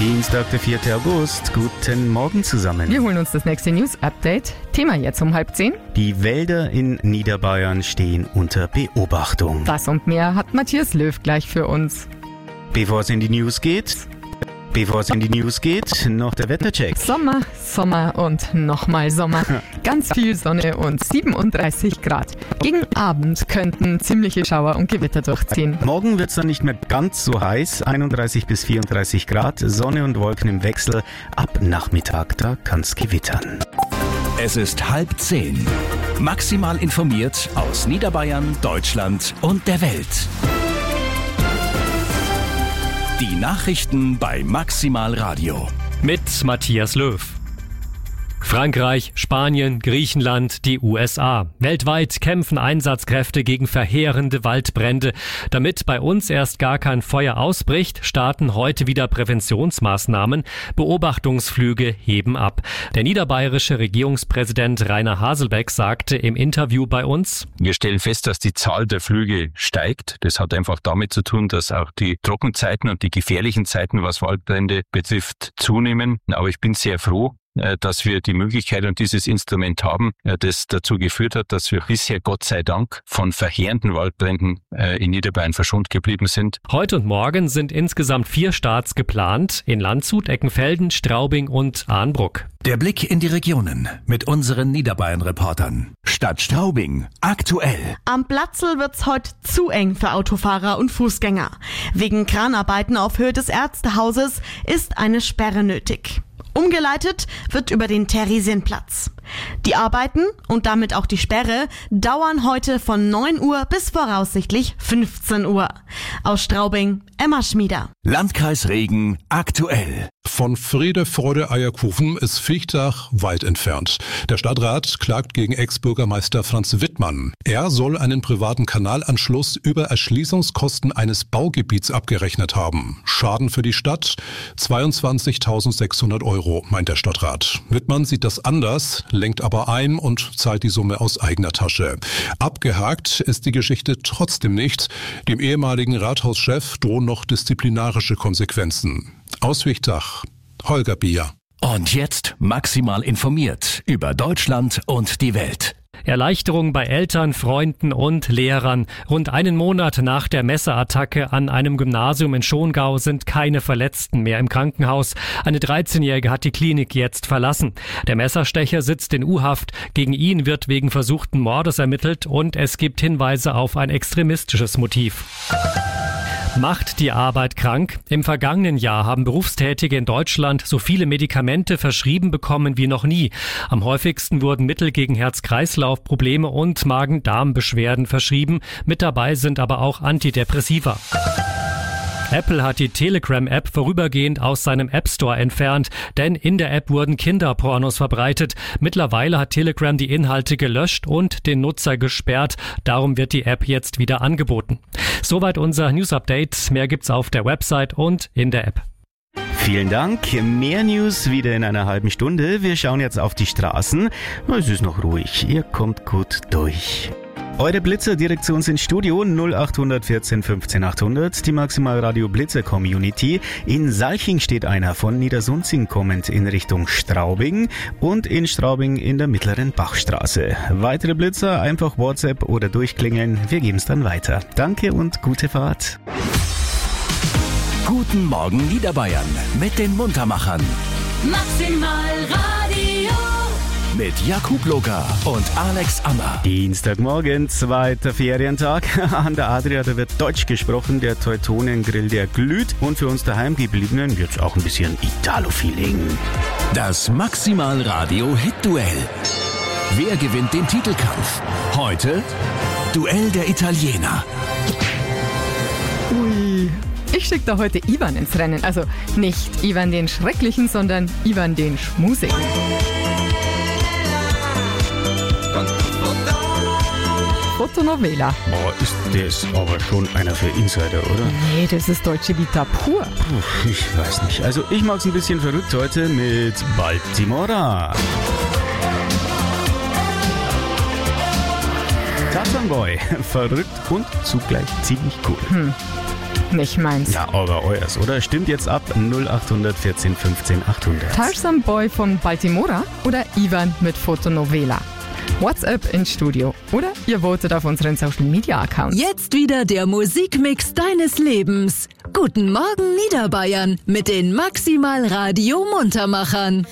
Dienstag, der 4. August. Guten Morgen zusammen. Wir holen uns das nächste News-Update. Thema jetzt um 9:30. Die Wälder in Niederbayern stehen unter Beobachtung. Das und mehr hat Matthias Löw gleich für uns. Bevor es in die News geht, noch der Wettercheck. Sommer und nochmal Sommer. Ganz viel Sonne und 37 Grad. Gegen Abend könnten ziemliche Schauer und Gewitter durchziehen. Morgen wird es dann nicht mehr ganz so heiß, 31 bis 34 Grad, Sonne und Wolken im Wechsel. Ab Nachmittag, da kann es gewittern. Es ist 9:30. Maximal informiert aus Niederbayern, Deutschland und der Welt. Die Nachrichten bei Maximal Radio. Mit Matthias Löw. Frankreich, Spanien, Griechenland, die USA. Weltweit kämpfen Einsatzkräfte gegen verheerende Waldbrände. Damit bei uns erst gar kein Feuer ausbricht, starten heute wieder Präventionsmaßnahmen. Beobachtungsflüge heben ab. Der niederbayerische Regierungspräsident Rainer Haselbeck sagte im Interview bei uns: Wir stellen fest, dass die Zahl der Flüge steigt. Das hat einfach damit zu tun, dass auch die Trockenzeiten und die gefährlichen Zeiten, was Waldbrände betrifft, zunehmen. Aber ich bin sehr froh, dass wir die Möglichkeit und dieses Instrument haben, das dazu geführt hat, dass wir bisher Gott sei Dank von verheerenden Waldbränden in Niederbayern verschont geblieben sind. Heute und morgen sind insgesamt 4 Starts geplant, in Landshut, Eckenfelden, Straubing und Arnbruck. Der Blick in die Regionen mit unseren Niederbayern-Reportern. Stadt Straubing, aktuell. Am Platzl wird's heute zu eng für Autofahrer und Fußgänger. Wegen Kranarbeiten auf Höhe des Ärztehauses ist eine Sperre nötig. Umgeleitet wird über den Theresienplatz. Die Arbeiten und damit auch die Sperre dauern heute von 9 Uhr bis voraussichtlich 15 Uhr. Aus Straubing, Emma Schmieder. Landkreis Regen, aktuell. Von Friede, Freude, Eierkuchen ist Viechtach weit entfernt. Der Stadtrat klagt gegen Ex-Bürgermeister Franz Wittmann. Er soll einen privaten Kanalanschluss über Erschließungskosten eines Baugebiets abgerechnet haben. Schaden für die Stadt? 22.600 Euro, meint der Stadtrat. Wittmann sieht das anders, lenkt aber ein und zahlt die Summe aus eigener Tasche. Abgehakt ist die Geschichte trotzdem nicht. Dem ehemaligen Rathauschef drohen noch disziplinarische Konsequenzen. Aus Viechtach, Holger Bier. Und jetzt maximal informiert über Deutschland und die Welt. Erleichterung bei Eltern, Freunden und Lehrern. Rund einen Monat nach der Messerattacke an einem Gymnasium in Schongau sind keine Verletzten mehr im Krankenhaus. Eine 13-Jährige hat die Klinik jetzt verlassen. Der Messerstecher sitzt in U-Haft. Gegen ihn wird wegen versuchten Mordes ermittelt und es gibt Hinweise auf ein extremistisches Motiv. Macht die Arbeit krank? Im vergangenen Jahr haben Berufstätige in Deutschland so viele Medikamente verschrieben bekommen wie noch nie. Am häufigsten wurden Mittel gegen Herz-Kreislauf-Probleme und Magen-Darm-Beschwerden verschrieben. Mit dabei sind aber auch Antidepressiva. Apple hat die Telegram-App vorübergehend aus seinem App Store entfernt, denn in der App wurden Kinderpornos verbreitet. Mittlerweile hat Telegram die Inhalte gelöscht und den Nutzer gesperrt. Darum wird die App jetzt wieder angeboten. Soweit unser News-Update. Mehr gibt's auf der Website und in der App. Vielen Dank. Mehr News wieder in einer halben Stunde. Wir schauen jetzt auf die Straßen. Es ist noch ruhig. Ihr kommt gut durch. Eure Blitzer-Direktion ins Studio 0800 14 15 800, die Maximalradio Blitzer Community. In Salching steht einer von Niedersunzing kommend in Richtung Straubing und in Straubing in der mittleren Bachstraße. Weitere Blitzer einfach WhatsApp oder durchklingeln, wir geben es dann weiter. Danke und gute Fahrt. Guten Morgen Niederbayern mit den Muntermachern. Maximal Radio. Mit Jakub Locker und Alex Ammer. Dienstagmorgen, 2. Ferientag. An der Adria, da wird Deutsch gesprochen. Der Teutonengrill, der glüht. Und für uns Daheimgebliebenen wird's auch ein bisschen Italo-Feeling. Das Maximal Radio Hit-Duell. Wer gewinnt den Titelkampf? Heute Duell der Italiener. Ui. Ich schicke da heute Ivan ins Rennen. Also nicht Ivan den Schrecklichen, sondern Ivan den Schmusigen. Fotonovela. Boah, ist das aber schon einer für Insider, oder? Nee, das ist Deutsche Vita pur. Puh, ich weiß nicht. Also ich mag's ein bisschen verrückt heute mit Baltimora. Tarzan Boy. Verrückt und zugleich ziemlich cool. nicht meins. Ja, aber euers, oder? Stimmt jetzt ab 0800 14 15 800. Tarzan Boy von Baltimora oder Ivan mit Fotonovela? WhatsApp ins Studio oder ihr votet auf unseren Social Media Accounts. Jetzt wieder der Musikmix deines Lebens. Guten Morgen Niederbayern mit den Maximal Radio Muntermachern.